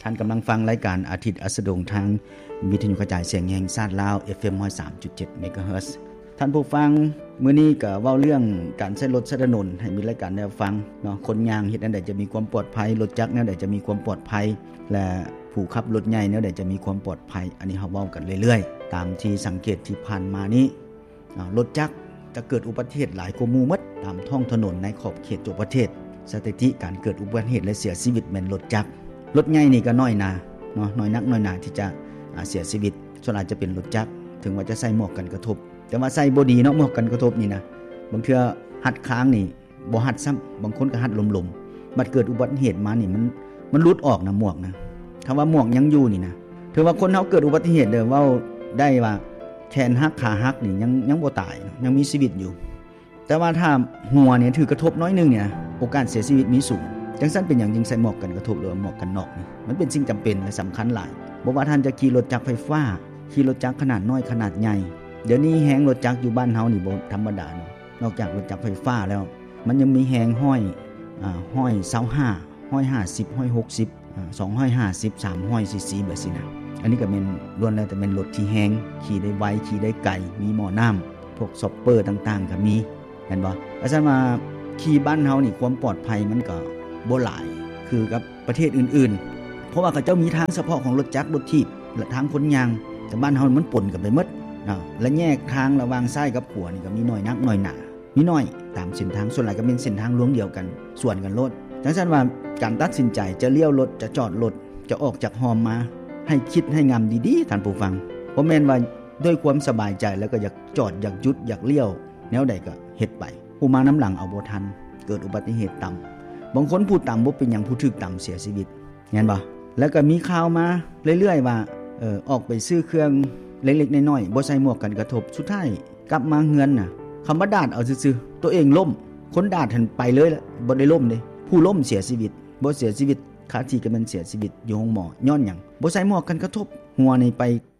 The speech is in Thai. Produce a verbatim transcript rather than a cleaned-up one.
ท่านกําลังฟังรายการอาทิตย์อัสดงทางวิทยุกระจายเสียงแห่งชาติลาว เอฟ เอ็ม หนึ่งศูนย์สามจุดเจ็ด เมกะเฮิรตซ์ ท่านผู้ฟังมื้อนี้ก็เว้าเรื่องการใช้รถใช้ถนนให้มีรายการแนวฟังเนาะคนย่างเฮ็ดอันใดจะมีความปลอดภัยรถจักรแนวใดจะมีความปลอดภัยและผู้ขับรถใหญ่แนวใดจะมีความปลอดภัยอันนี้เฮาเว้ากันเรื่อยๆตามที่สังเกตที่ผ่านมานี้รถจักรจะเกิดอุบัติเหตุหลายกว่าหมู่หมดตามท้องถนนในขอบเขตตัวประเทศสถิติการเกิดอุบัติเหตุและเสียชีวิตแม่นรถจักรรถใหญ่นี่ก็น้อยนาเนาะน้อยนักน้อยหนาที่จะเสียชีวิตส่วนอาจจะเป็นรถจักรถึงว่าจะใส่หมวกกันกระทบแต่ว่าใส่บ่ดีเนาะหมวกกันกระทบนี่นะบางเทื่อหัดค้างนี่บ่หัดซ้ำบางคนก็หัดลมๆบัดเกิดอุบัติเหตุมานี่มันมันหลุดออกนะหมวกนะคำว่าหมวกยังอยู่นี่นะถือว่าคนเฮาเกิดอุบัติเหตุเด้อเว้าได้ว่าแขนหักขาหักนี่ยังยังบ่ตายยังมีชีวิตอยู่แต่ว่าถ้าหัวเนี่ยถือกระทบน้อยนึงเนี่ยโอกาสเสียชีวิตมีสูงจังซั่นเป็นหยังจึงใส่หมวกกันกระทบหรือหมวกกันน็อกนี่มันเป็นสิ่งจําเป็นและสําคัญหลายบ่ว่าท่านจะขี่รถจักรไฟฟ้าขี่รถจักรขนาดน้อยขนาดใหญ่เดี๋ยวนี้แฮงรถจักรอยู่บ้านเฮานี่บ่ธรรมดาเนาะนอกจากรถจักรไฟฟ้าแล้วมันยังมีแฮงห้อยอ่าห้อยยี่สิบห้าห้อยห้าสิบห้อยหกสิบอ่าสองร้อยห้าสิบ สามร้อยซีซีแบบนี้นะอันนี้ก็แม่นล้วนแล้วแต่แม่นรถที่แฮงขี่ได้ไวขี่ได้ไกลมีหม้อน้ำพวกซอปเปอร์ต่างๆก็มีเห็นบ่อาจารย์ว่าขี่บ้านเฮานี่ความปลอดภัยมันก็บ่หลายคือกับประเทศอื่นๆเพราะว่าเขาเจ้ามีทางเฉพาะของรถจักรรถถีบและทางคนยางแต่บ้านเฮามันปนกันไปหมดเนาะและแยกทางระหว่างซ้ายกับขวานี่ก็มีน้อยนักน้อยหนามีน้อยตามเส้นทางส่วนหลายก็เป็นเส้นทางหลวงเดียวกันส่วนกันรถจังซั่นว่าการตัดสินใจจะเลี้ยวรถจะจอดรถจะออกจากหอมมาให้คิดให้งามดีๆท่านผู้ฟังบ่แม่นว่าด้วยความสบายใจแล้วก็อยากจอดอยากหยุดอยากเลี้ยวแนวใดก็เฮ็ดไปผู้มาน้ำหลังเอาบ่ทันเกิดอุบัติเหตุต่ําบางคนผู้ต่ําบ่เป็นหยังผู้ถึกต่ําเสียชีวิตแม่นบ่แล้วก็มีข่าวมาเรื่อยๆว่าเอ่อออกไปซื้อเครื่องเล็กๆน้อยๆบ่ใส่หมวกกันกระทบสุดท้ายกลับมาเฮือนน่ะคำว่าดาดเอาซื่อๆตัวเองล้มคนดาดหันไปเลยล่ะบ่ได้ล้มเด้ผู้ล้มเสียชีวิตบ่เสียชีวิตคาที่ก็มันเสียชีวิตอยู่ห้องหมอย้อนหยังบ่ใส่หมวกกันกระทบหัวนี่ไป